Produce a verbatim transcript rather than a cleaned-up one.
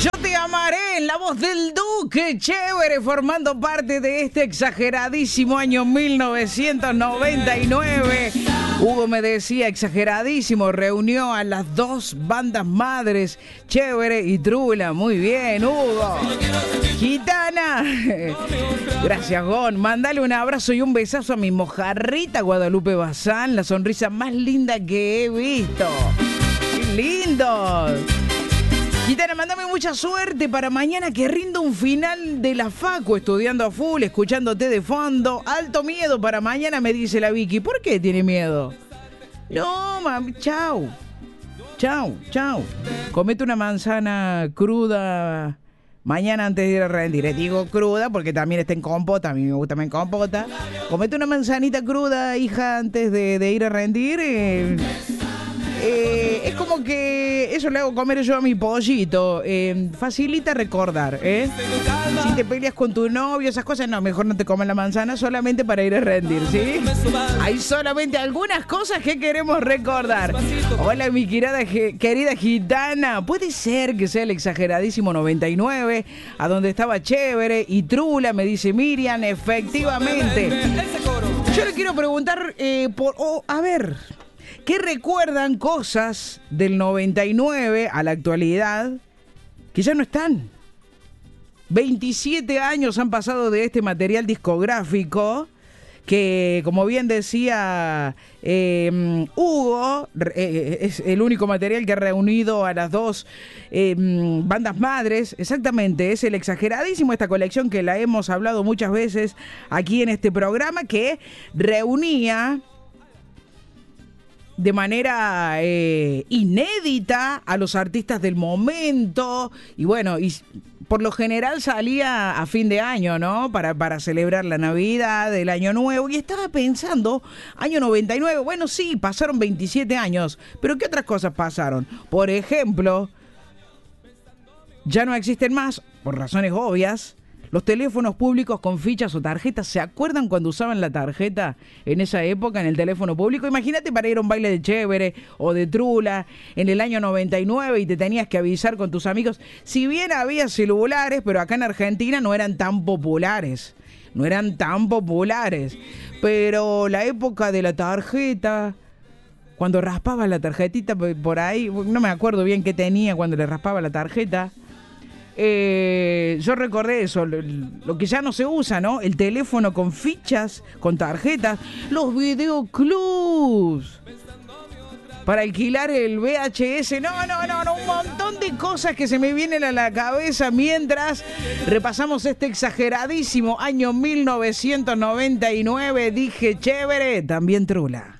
Yo te amaré en la voz del Duque, chévere, formando parte de este exageradísimo año mil novecientos noventa y nueve. Hugo me decía, exageradísimo, reunió a las dos bandas madres, Chévere y Trula. Muy bien, Hugo. Gitana. Gracias, Gon. Mándale un abrazo y un besazo a mi mojarrita Guadalupe Bazán, la sonrisa más linda que he visto. ¡Qué lindo! Gitana, mándame mucha suerte para mañana, que rindo un final de la facu estudiando a full, escuchándote de fondo. Alto miedo para mañana, me dice la Vicky. ¿Por qué tiene miedo? No, mami, chau. Chau, chau. Comete una manzana cruda mañana antes de ir a rendir. Les digo cruda porque también está en compota, a mí me gusta más en compota. Comete una manzanita cruda, hija, antes de, de ir a rendir. Eh... Eh, es como que eso le hago comer yo a mi pollito. Eh, facilita recordar, ¿eh? Si te peleas con tu novio, esas cosas, no, mejor no te comas la manzana solamente para ir a rendir, ¿sí? Hay solamente algunas cosas que queremos recordar. Hola, mi querida, querida Gitana. Puede ser que sea el exageradísimo noventa y nueve, a donde estaba Chévere y Trula, me dice Miriam. Efectivamente. Yo le quiero preguntar, eh, por, oh, a ver... ¿qué recuerdan cosas del noventa y nueve a la actualidad que ya no están? veintisiete años han pasado de este material discográfico que, como bien decía eh, Hugo, eh, es el único material que ha reunido a las dos eh, bandas madres. Exactamente, es el exageradísimo, esta colección que la hemos hablado muchas veces aquí en este programa, que reunía de manera eh, inédita a los artistas del momento, y bueno, y por lo general salía a fin de año, ¿no? Para, para celebrar la Navidad, el Año Nuevo, y estaba pensando, año noventa y nueve, bueno, sí, pasaron veintisiete años, pero ¿qué otras cosas pasaron? Por ejemplo, ya no existen más, por razones obvias, los teléfonos públicos con fichas o tarjetas. ¿Se acuerdan cuando usaban la tarjeta en esa época en el teléfono público? Imagínate para ir a un baile de Chévere o de Trula en el año noventa y nueve y te tenías que avisar con tus amigos. Si bien había celulares, pero acá en Argentina no eran tan populares. No eran tan populares. Pero la época de la tarjeta, cuando raspaba la tarjetita por ahí, no me acuerdo bien qué tenía cuando le raspaba la tarjeta. Eh, yo recordé eso, lo, lo que ya no se usa, ¿no? El teléfono con fichas, con tarjetas, los videoclubs para alquilar el V H S. No, no, no, no, un montón de cosas que se me vienen a la cabeza mientras repasamos este exageradísimo año mil novecientos noventa y nueve. Dije Chévere, también Trula.